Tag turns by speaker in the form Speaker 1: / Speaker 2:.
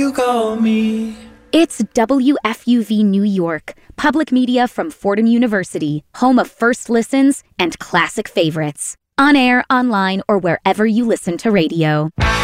Speaker 1: You call me.
Speaker 2: It's WFUV New York, public media from Fordham University, home of first listens and classic favorites. On air, online, or wherever you listen to radio.